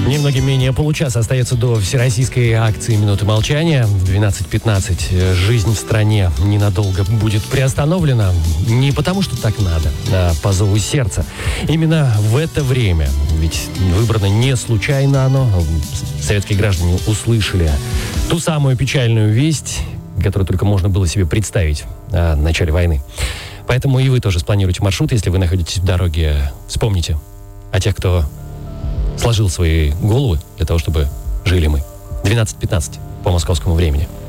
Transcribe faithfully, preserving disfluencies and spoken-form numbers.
Немногим менее получаса остается до всероссийской акции «Минуты молчания». В двенадцать пятнадцать жизнь в стране ненадолго будет приостановлена. Не потому, что так надо, а по зову сердца. Именно в это время, ведь выбрано не случайно оно, советские граждане услышали ту самую печальную весть, которую только можно было себе представить о начале войны. Поэтому и вы тоже спланируйте маршрут, если вы находитесь в дороге. Вспомните о тех, кто сложил свои головы для того, чтобы жили мы. двенадцать пятнадцать по московскому времени.